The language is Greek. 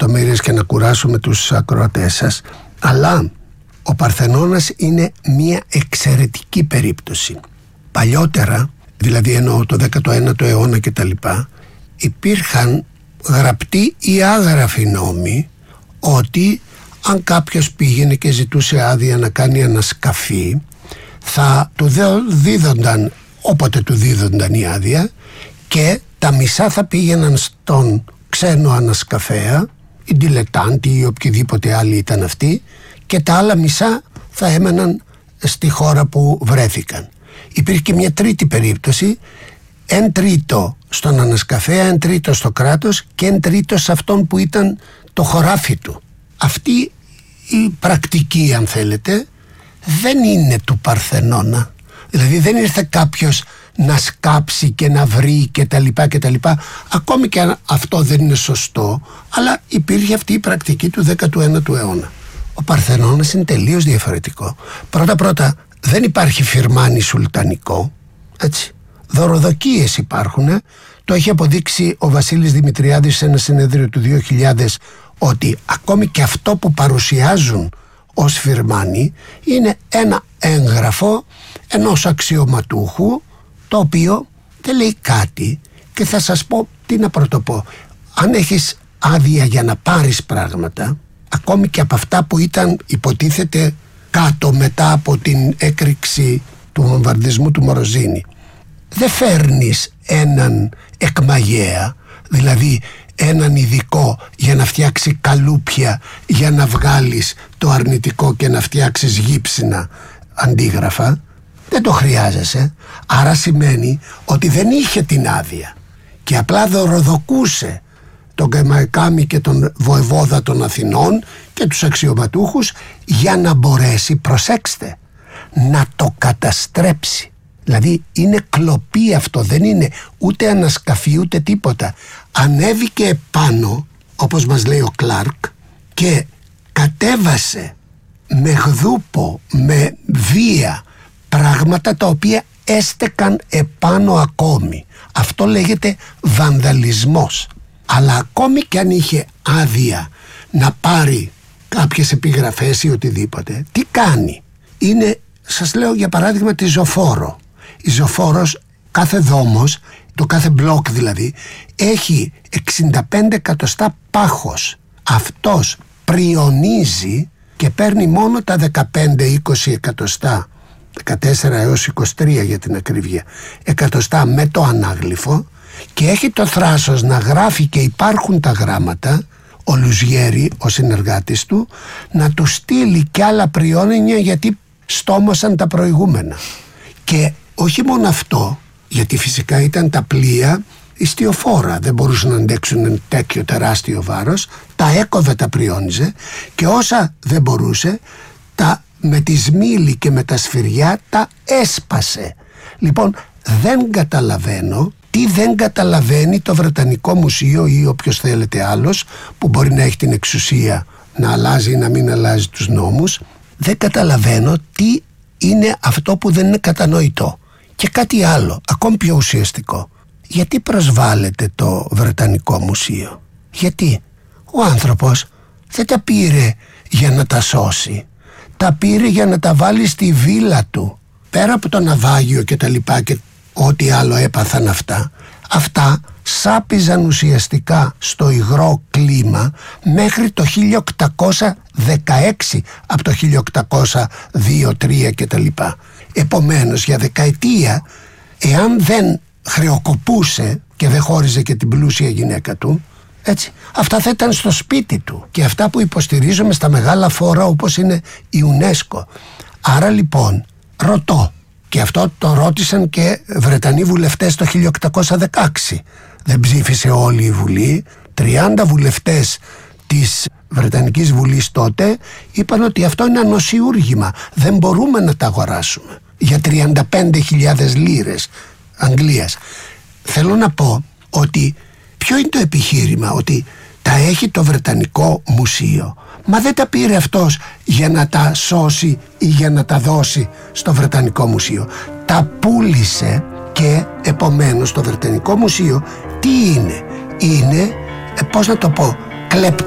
λεπτομέρειες και να κουράσουμε τους ακροατές σας, αλλά ο Παρθενώνας είναι μια εξαιρετική περίπτωση. Παλιότερα, δηλαδή εννοώ το 19ο αιώνα και τα λοιπά, υπήρχαν γραπτοί ή άγραφοι νόμοι ότι αν κάποιος πήγαινε και ζητούσε άδεια να κάνει ανασκαφή, θα του δίδονταν όποτε του δίδονταν η άδεια, και τα μισά θα πήγαιναν στον ξένο ανασκαφέα, η ντιλετάντη ή οποιοδήποτε άλλοι ήταν αυτοί, και τα άλλα μισά θα έμεναν στη χώρα που βρέθηκαν. Υπήρχε και μια τρίτη περίπτωση, 1/3 στον ανασκαφέα, 1/3 στο κράτος και 1/3 σε αυτόν που ήταν το χωράφι του. Αυτή η πρακτική, αν θέλετε, δεν είναι του Παρθενώνα. Δηλαδή δεν ήρθε κάποιος να σκάψει και να βρει και τα λοιπά και τα λοιπά, ακόμη και αν αυτό δεν είναι σωστό, αλλά υπήρχε αυτή η πρακτική του 19ου αιώνα. Ο Παρθενώνας είναι τελείως διαφορετικό. Πρώτα δεν υπάρχει φιρμάνι σουλτανικό, έτσι. Δωροδοκίες υπάρχουν. Το έχει αποδείξει ο Βασίλης Δημητριάδης σε ένα συνέδριο του 2000, ότι ακόμη και αυτό που παρουσιάζουν ως φιρμάνι είναι ένα έγγραφο ενός αξιωματούχου, το οποίο δεν λέει κάτι. Και θα σας πω τι να πρωτοπώ. Αν έχεις άδεια για να πάρεις πράγματα, ακόμη και από αυτά που ήταν υποτίθεται κάτω μετά από την έκρηξη του βομβαρδισμού του Μοροζίνη, δεν φέρνεις έναν εκμαγέα, δηλαδή έναν ειδικό για να φτιάξει καλούπια, για να βγάλεις το αρνητικό και να φτιάξεις γύψινα αντίγραφα. Δεν το χρειάζεσαι. Άρα σημαίνει ότι δεν είχε την άδεια και απλά δωροδοκούσε τον Καϊμακάμι και τον βοεβόδα των Αθηνών και τους αξιωματούχους για να μπορέσει, προσέξτε, να το καταστρέψει. Δηλαδή είναι κλοπή αυτό, δεν είναι ούτε ανασκαφή ούτε τίποτα. Ανέβηκε επάνω, όπως μας λέει ο Κλάρκ, και κατέβασε με γδούπο, με βία, πράγματα τα οποία έστεκαν επάνω ακόμη. Αυτό λέγεται βανδαλισμός. Αλλά ακόμη και αν είχε άδεια να πάρει κάποιες επιγραφές ή οτιδήποτε, τι κάνει? Είναι, σας λέω για παράδειγμα, τη ζωφόρο. Η ζωφόρος, κάθε δόμος, το κάθε μπλοκ δηλαδή, έχει 65 εκατοστά πάχος. Αυτός πριονίζει και παίρνει μόνο τα 15-20 εκατοστά, 14 έως 23 για την ακρίβεια, εκατοστά με το ανάγλυφο, και έχει το θράσος να γράφει, και υπάρχουν τα γράμματα, ο Λουζιέρη, ο συνεργάτης του, να του στείλει κι άλλα πριόνια γιατί στόμωσαν τα προηγούμενα. Και όχι μόνο αυτό, γιατί φυσικά ήταν τα πλοία ιστιοφόρα, δεν μπορούσαν να αντέξουν τέτοιο τεράστιο βάρος, τα έκοβε, τα πριόνιζε, και όσα δεν μπορούσε, με τη σμήλη και με τα σφυριά τα έσπασε. Λοιπόν, δεν καταλαβαίνω τι δεν καταλαβαίνει το Βρετανικό Μουσείο ή όποιος θέλετε άλλος που μπορεί να έχει την εξουσία να αλλάζει ή να μην αλλάζει τους νόμους. Δεν καταλαβαίνω τι είναι αυτό που δεν είναι κατανοητό. Και κάτι άλλο, ακόμη πιο ουσιαστικό. Γιατί προσβάλλεται το Βρετανικό Μουσείο? Γιατί ο άνθρωπος δεν τα πήρε για να τα σώσει. Τα πήρε για να τα βάλει στη βίλα του. Πέρα από το ναυάγιο και τα λοιπά και ό,τι άλλο έπαθαν αυτά σάπιζαν ουσιαστικά στο υγρό κλίμα μέχρι το 1816, από το 1802-3 και τα λοιπά. Επομένως, για δεκαετία, εάν δεν χρεοκοπούσε και δεν χώριζε και την πλούσια γυναίκα του, έτσι, αυτά θα ήταν στο σπίτι του, και αυτά που υποστηρίζουμε στα μεγάλα φόρα όπως είναι η UNESCO. Άρα λοιπόν ρωτώ, και αυτό το ρώτησαν και Βρετανοί βουλευτές το 1816, δεν ψήφισε όλη η Βουλή, 30 βουλευτές της Βρετανικής Βουλής τότε είπαν ότι αυτό είναι ανοσιούργημα, δεν μπορούμε να τα αγοράσουμε για 35.000 λίρες Αγγλίας. Θέλω να πω ότι ποιο είναι το επιχείρημα? Ότι τα έχει το Βρετανικό Μουσείο, μα δεν τα πήρε αυτός για να τα σώσει ή για να τα δώσει στο Βρετανικό Μουσείο. Τα πούλησε, και επομένως το Βρετανικό Μουσείο τι είναι? Είναι, πώς να το πω,